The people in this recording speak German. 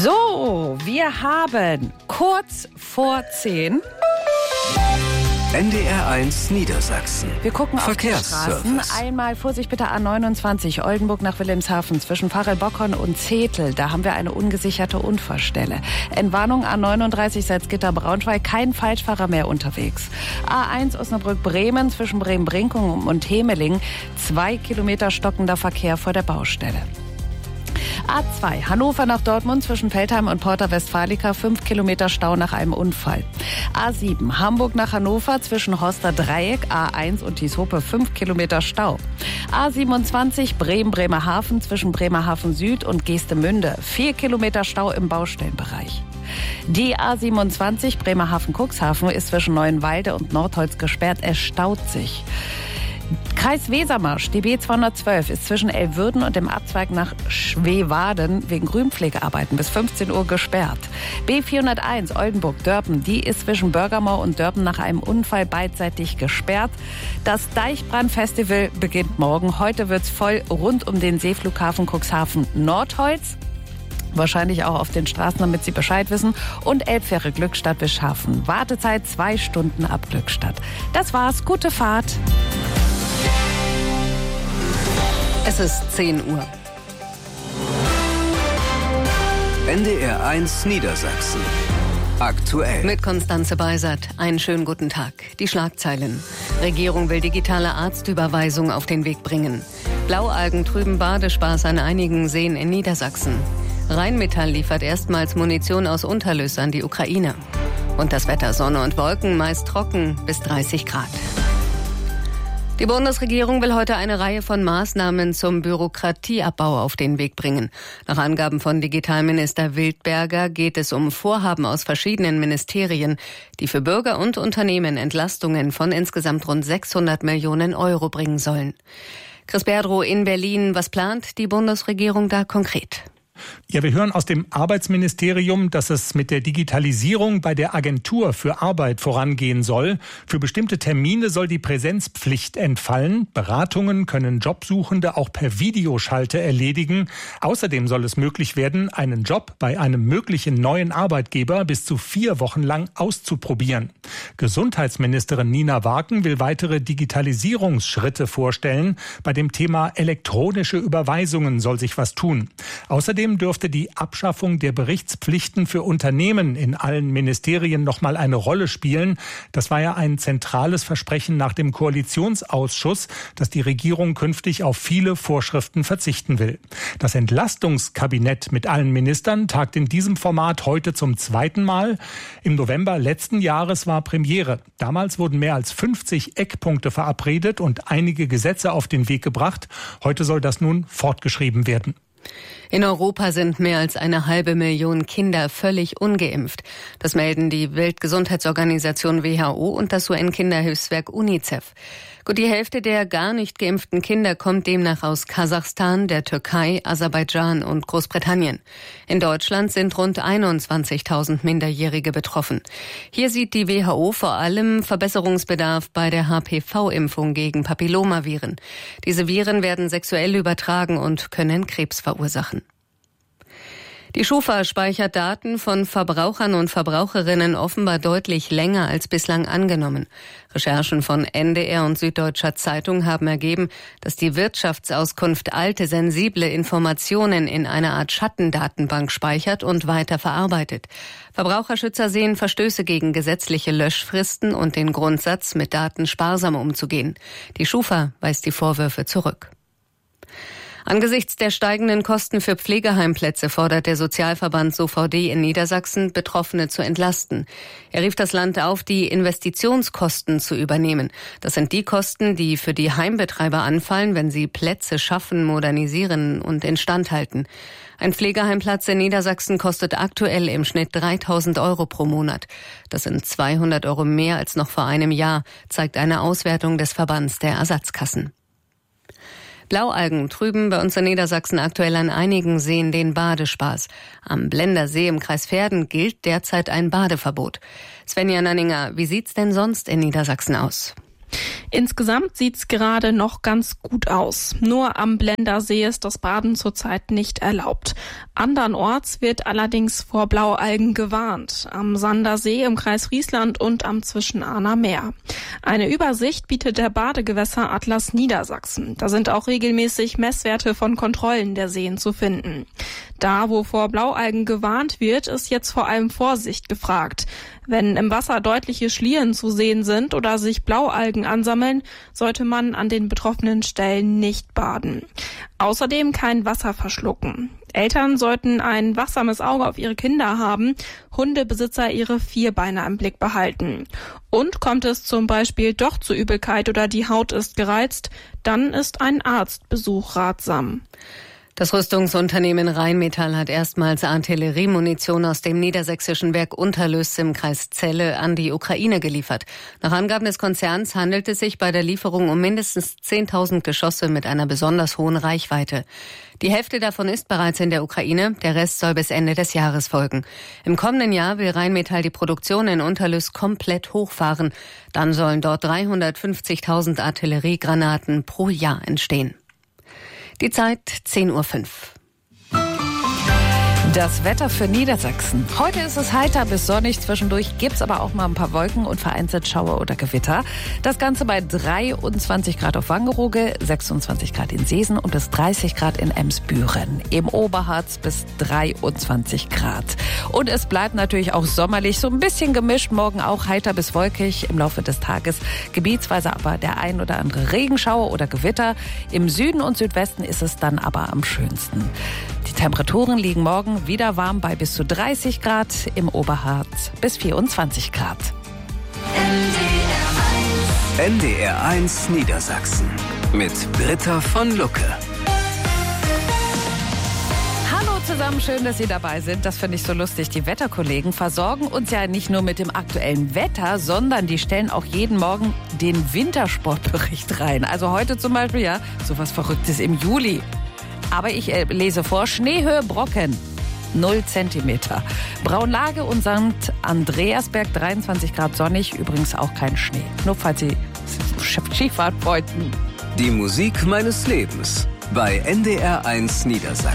So, wir haben kurz vor 10. NDR1 Niedersachsen. Wir gucken auf die Straßen. Einmal Vorsicht bitte A29 Oldenburg nach Wilhelmshaven zwischen Pfarrel-Bockhorn und Zetel. Da haben wir eine ungesicherte Unfallstelle. Entwarnung A39 Salzgitter-Braunschweig, kein Falschfahrer mehr unterwegs. A1 Osnabrück-Bremen zwischen Bremen-Brinkum und Hemeling, 2 Kilometer stockender Verkehr vor der Baustelle. A2 Hannover nach Dortmund zwischen Veltheim und Porta Westfalica, 5 Kilometer Stau nach einem Unfall. A7 Hamburg nach Hannover zwischen Horster Dreieck, A1 und Tieshope, 5 Kilometer Stau. A27 Bremen-Bremerhaven zwischen Bremerhaven Süd und Geestemünde, 4 Kilometer Stau im Baustellenbereich. Die A27 Bremerhaven-Cuxhaven ist zwischen Neuenwalde und Nordholz gesperrt, es staut sich. Kreis Wesermarsch, DB 212, ist zwischen Elwürden und dem Abzweig nach Schweewaden wegen Grünpflegearbeiten bis 15 Uhr gesperrt. B401 Oldenburg-Dörpen, die ist zwischen Bürgermoor und Dörpen nach einem Unfall beidseitig gesperrt. Das Deichbrand-Festival beginnt morgen. Heute wird's voll rund um den Seeflughafen Cuxhaven-Nordholz. Wahrscheinlich auch auf den Straßen, damit Sie Bescheid wissen. Und Elbfähre Glückstadt bis Schaffen. Wartezeit 2 Stunden ab Glückstadt. Das war's. Gute Fahrt. Es ist 10 Uhr. NDR1 Niedersachsen. Aktuell. Mit Konstanze Beisert. Einen schönen guten Tag. Die Schlagzeilen. Regierung will digitale Arztüberweisung auf den Weg bringen. Blaualgen trüben Badespaß an einigen Seen in Niedersachsen. Rheinmetall liefert erstmals Munition aus Unterlüss an die Ukraine. Und das Wetter: Sonne und Wolken, meist trocken, bis 30 Grad. Die Bundesregierung will heute eine Reihe von Maßnahmen zum Bürokratieabbau auf den Weg bringen. Nach Angaben von Digitalminister Wildberger geht es um Vorhaben aus verschiedenen Ministerien, die für Bürger und Unternehmen Entlastungen von insgesamt rund 600 Millionen Euro bringen sollen. Chris Berdrow in Berlin, was plant die Bundesregierung da konkret? Ja, wir hören aus dem Arbeitsministerium, dass es mit der Digitalisierung bei der Agentur für Arbeit vorangehen soll. Für bestimmte Termine soll die Präsenzpflicht entfallen. Beratungen können Jobsuchende auch per Videoschalte erledigen. Außerdem soll es möglich werden, einen Job bei einem möglichen neuen Arbeitgeber bis zu 4 Wochen lang auszuprobieren. Gesundheitsministerin Nina Waken will weitere Digitalisierungsschritte vorstellen. Bei dem Thema elektronische Überweisungen soll sich was tun. Außerdem dürfte die Abschaffung der Berichtspflichten für Unternehmen in allen Ministerien noch mal eine Rolle spielen. Das war ja ein zentrales Versprechen nach dem Koalitionsausschuss, dass die Regierung künftig auf viele Vorschriften verzichten will. Das Entlastungskabinett mit allen Ministern tagt in diesem Format heute zum 2. Mal. Im November letzten Jahres war Premiere. Damals wurden mehr als 50 Eckpunkte verabredet und einige Gesetze auf den Weg gebracht. Heute soll das nun fortgeschrieben werden. In Europa sind mehr als 1,5 Million Kinder völlig ungeimpft. Das melden die Weltgesundheitsorganisation WHO und das UN-Kinderhilfswerk UNICEF. Gut die Hälfte der gar nicht geimpften Kinder kommt demnach aus Kasachstan, der Türkei, Aserbaidschan und Großbritannien. In Deutschland sind rund 21.000 Minderjährige betroffen. Hier sieht die WHO vor allem Verbesserungsbedarf bei der HPV-Impfung gegen Papillomaviren. Diese Viren werden sexuell übertragen und können Krebs verursachen. Die Schufa speichert Daten von Verbrauchern und Verbraucherinnen offenbar deutlich länger als bislang angenommen. Recherchen von NDR und Süddeutscher Zeitung haben ergeben, dass die Wirtschaftsauskunft alte, sensible Informationen in einer Art Schattendatenbank speichert und weiter verarbeitet. Verbraucherschützer sehen Verstöße gegen gesetzliche Löschfristen und den Grundsatz, mit Daten sparsam umzugehen. Die Schufa weist die Vorwürfe zurück. Angesichts der steigenden Kosten für Pflegeheimplätze fordert der Sozialverband SOVD in Niedersachsen, Betroffene zu entlasten. Er rief das Land auf, die Investitionskosten zu übernehmen. Das sind die Kosten, die für die Heimbetreiber anfallen, wenn sie Plätze schaffen, modernisieren und instand halten. Ein Pflegeheimplatz in Niedersachsen kostet aktuell im Schnitt 3.000 Euro pro Monat. Das sind 200 Euro mehr als noch vor einem Jahr, zeigt eine Auswertung des Verbands der Ersatzkassen. Blaualgen trüben bei uns in Niedersachsen aktuell an einigen Seen den Badespaß. Am Blender See im Kreis Verden gilt derzeit ein Badeverbot. Svenja Nanninger, wie sieht's denn sonst in Niedersachsen aus? Insgesamt sieht's gerade noch ganz gut aus. Nur am Blendersee ist das Baden zurzeit nicht erlaubt. Andernorts wird allerdings vor Blaualgen gewarnt. Am Sandersee im Kreis Friesland und am Zwischenahner Meer. Eine Übersicht bietet der Badegewässeratlas Niedersachsen. Da sind auch regelmäßig Messwerte von Kontrollen der Seen zu finden. Da, wo vor Blaualgen gewarnt wird, ist jetzt vor allem Vorsicht gefragt. Wenn im Wasser deutliche Schlieren zu sehen sind oder sich Blaualgen ansammeln, sollte man an den betroffenen Stellen nicht baden. Außerdem kein Wasser verschlucken. Eltern sollten ein wachsames Auge auf ihre Kinder haben, Hundebesitzer ihre Vierbeiner im Blick behalten. Und kommt es zum Beispiel doch zu Übelkeit oder die Haut ist gereizt, dann ist ein Arztbesuch ratsam. Das Rüstungsunternehmen Rheinmetall hat erstmals Artilleriemunition aus dem niedersächsischen Werk Unterlüß im Kreis Celle an die Ukraine geliefert. Nach Angaben des Konzerns handelt es sich bei der Lieferung um mindestens 10.000 Geschosse mit einer besonders hohen Reichweite. Die Hälfte davon ist bereits in der Ukraine, der Rest soll bis Ende des Jahres folgen. Im kommenden Jahr will Rheinmetall die Produktion in Unterlüß komplett hochfahren. Dann sollen dort 350.000 Artilleriegranaten pro Jahr entstehen. Die Zeit 10:05 Uhr. Das Wetter für Niedersachsen. Heute ist es heiter bis sonnig, zwischendurch gibt's aber auch mal ein paar Wolken und vereinzelt Schauer oder Gewitter. Das Ganze bei 23 Grad auf Wangerooge, 26 Grad in Seesen und bis 30 Grad in Emsbüren. Im Oberharz bis 23 Grad. Und es bleibt natürlich auch sommerlich, so ein bisschen gemischt, morgen auch heiter bis wolkig im Laufe des Tages. Gebietsweise aber der ein oder andere Regenschauer oder Gewitter. Im Süden und Südwesten ist es dann aber am schönsten. Die Temperaturen liegen morgen wieder warm bei bis zu 30 Grad, im Oberharz bis 24 Grad. NDR1 Niedersachsen mit Britta von Lucke. Hallo zusammen, schön, dass Sie dabei sind. Das finde ich so lustig. Die Wetterkollegen versorgen uns ja nicht nur mit dem aktuellen Wetter, sondern die stellen auch jeden Morgen den Wintersportbericht rein. Also heute zum Beispiel, ja, sowas Verrücktes im Juli. Aber ich lese vor, Schneehöhe Brocken, 0 Zentimeter. Braunlage und St. Andreasberg, 23 Grad sonnig, übrigens auch kein Schnee. Nur falls Sie Skifahrt wollten. Die Musik meines Lebens bei NDR1 Niedersachsen.